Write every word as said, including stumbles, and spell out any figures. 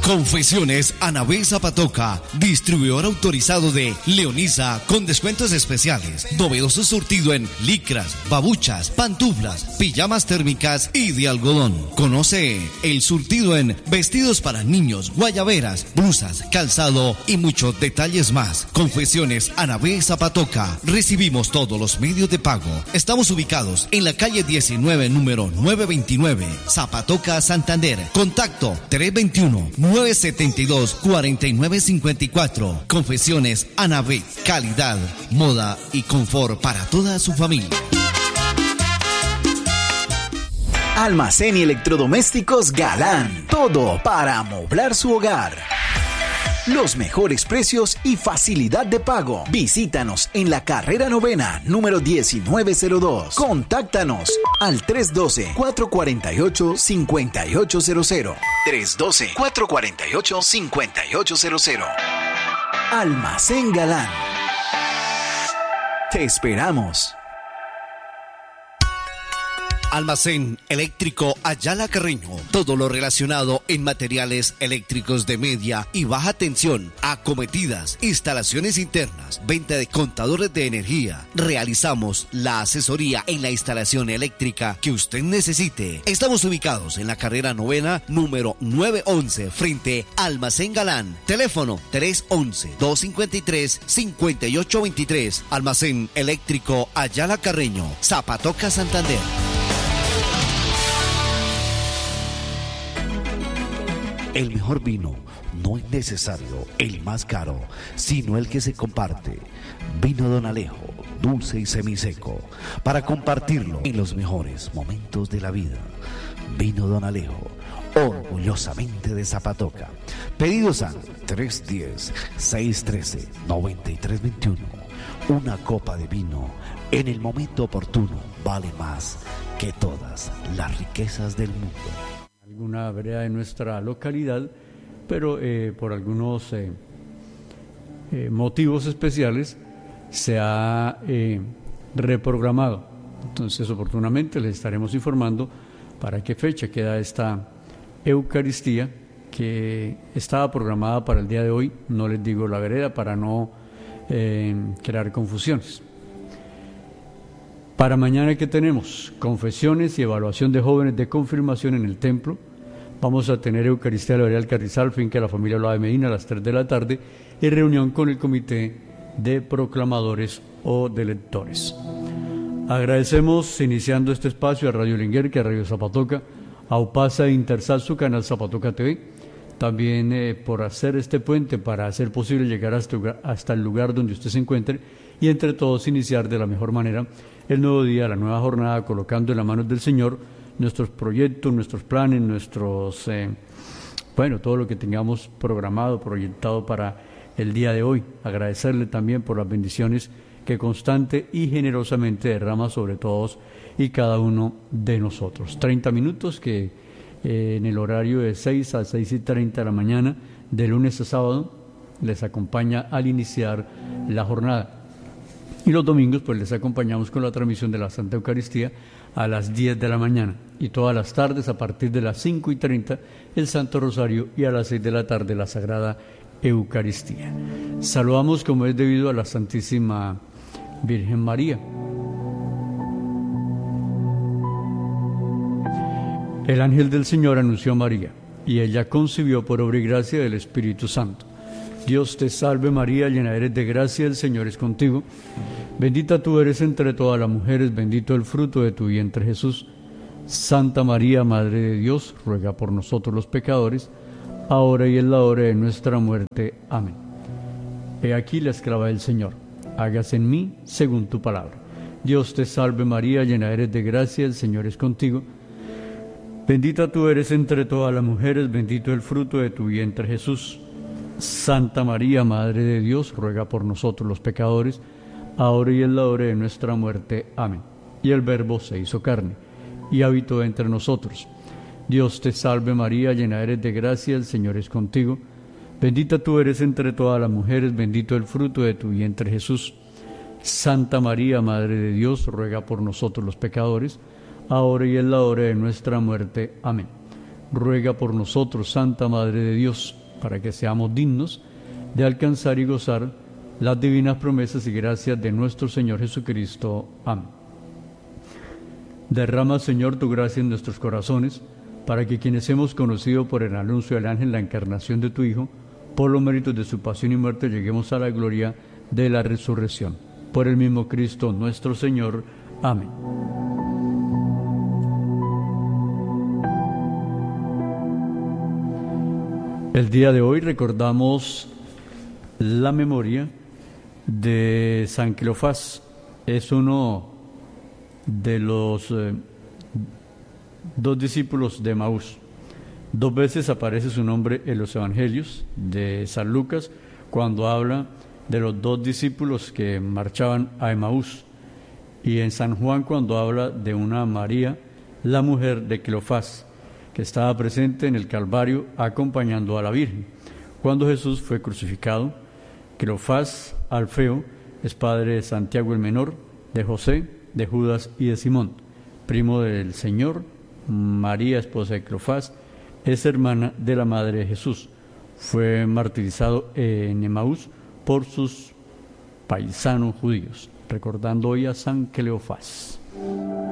Confesiones Anabé Zapatoca, distribuidor autorizado de Leonisa, con descuentos especiales. Novedoso surtido en licras, babuchas, pantuflas, pijamas térmicas y de algodón. Conoce el surtido en vestidos para niños, guayaberas, blusas, calzado y muchos detalles más. Confesiones Anabé Zapatoca. Recibimos todos los medios de pago. Estamos ubicados en la calle diecinueve, número novecientos veintinueve, Zapatoca, Santander. Contacto tres dos uno, nueve siete dos, cuatro nueve cinco cuatro. Confesiones Anabé. Calidad, moda y confort para toda su familia. Almacén y electrodomésticos Galán. Todo para amoblar su hogar. Los mejores precios y facilidad de pago. Visítanos en la carrera novena, número diecinueve cero dos. Contáctanos al tres uno dos, cuatro cuatro ocho, cinco ocho cero cero. tres uno dos, cuatro cuatro ocho, cinco ocho cero cero. Almacén Galán. Te esperamos. Almacén Eléctrico Ayala Carreño. Todo lo relacionado en materiales eléctricos de media y baja tensión, acometidas, instalaciones internas, venta de contadores de energía. Realizamos la asesoría en la instalación eléctrica que usted necesite. Estamos ubicados en la carrera novena, número novecientos once, frente Almacén Galán. Teléfono tres once, dos cincuenta y tres, cincuenta y ocho veintitrés. Almacén Eléctrico Ayala Carreño, Zapatoca, Santander. El mejor vino no es necesario el más caro, sino el que se comparte. Vino Don Alejo, dulce y semiseco, para compartirlo en los mejores momentos de la vida. Vino Don Alejo, orgullosamente de Zapatoca. Pedidos a tres uno cero, seis uno tres, nueve tres dos uno. Una copa de vino en el momento oportuno vale más que todas las riquezas del mundo. Una vereda de nuestra localidad, pero eh, por algunos eh, eh, motivos especiales se ha eh, reprogramado. Entonces, oportunamente les estaremos informando para qué fecha queda esta Eucaristía que estaba programada para el día de hoy. No les digo la vereda para no eh, crear confusiones. Para mañana, ¿qué tenemos? Confesiones y evaluación de jóvenes de confirmación en el templo. Vamos a tener Eucaristía de la Vereda del Carrizal, finca de la familia Loa de Medina, a las tres de la tarde, y reunión con el comité de proclamadores o de lectores. Agradecemos, iniciando este espacio, a Radio Linguerque, a Radio Zapatoca, a Upasa e Intersal, su canal Zapatoca T V, también eh, por hacer este puente para hacer posible llegar hasta, hasta el lugar donde usted se encuentre y entre todos iniciar de la mejor manera el nuevo día, la nueva jornada, colocando en las manos del Señor nuestros proyectos, nuestros planes, nuestros, eh, bueno, todo lo que tengamos programado, proyectado para el día de hoy. Agradecerle también por las bendiciones que constante y generosamente derrama sobre todos y cada uno de nosotros. treinta minutos que eh, en el horario de seis a seis y treinta de la mañana, de lunes a sábado, les acompaña al iniciar la jornada. Y los domingos pues les acompañamos con la transmisión de la Santa Eucaristía a las diez de la mañana, y todas las tardes a partir de las cinco y treinta el Santo Rosario, y a las seis de la tarde la Sagrada Eucaristía. Saludamos como es debido a la Santísima Virgen María. El ángel del Señor anunció a María, y ella concibió por obra y gracia del Espíritu Santo. Dios te salve María, llena eres de gracia, el Señor es contigo. Bendita tú eres entre todas las mujeres, bendito el fruto de tu vientre Jesús. Santa María, Madre de Dios, ruega por nosotros los pecadores, ahora y en la hora de nuestra muerte. Amén. He aquí la esclava del Señor, hágase en mí según tu palabra. Dios te salve María, llena eres de gracia, el Señor es contigo. Bendita tú eres entre todas las mujeres, bendito el fruto de tu vientre Jesús. Santa María, Madre de Dios, ruega por nosotros los pecadores, ahora y en la hora de nuestra muerte. Amén. Y el Verbo se hizo carne, y habitó entre nosotros. Dios te salve María, llena eres de gracia, el Señor es contigo. Bendita tú eres entre todas las mujeres, bendito el fruto de tu vientre Jesús. Santa María, Madre de Dios, ruega por nosotros los pecadores, ahora y en la hora de nuestra muerte. Amén. ruega por nosotros, Santa Madre de Dios, para que seamos dignos de alcanzar y gozar las divinas promesas y gracias de nuestro Señor Jesucristo. Amén. Derrama, Señor, tu gracia en nuestros corazones, para que quienes hemos conocido por el anuncio del ángel la encarnación de tu Hijo, por los méritos de su pasión y muerte, lleguemos a la gloria de la resurrección. Por el mismo Cristo nuestro Señor. Amén. El día de hoy recordamos la memoria de San Cleofás. Es uno de los eh, dos discípulos de Emaús. Dos veces aparece su nombre en los evangelios de San Lucas, cuando habla de los dos discípulos que marchaban a Emaús, y en San Juan cuando habla de una María, la mujer de Cleofás, que estaba presente en el Calvario acompañando a la Virgen. Cuando Jesús fue crucificado, Cleofás Alfeo es padre de Santiago el Menor, de José, de Judas y de Simón, primo del Señor. María, esposa de Cleofás, es hermana de la madre de Jesús. Fue martirizado en Emaús por sus paisanos judíos, recordando hoy a San Cleofás.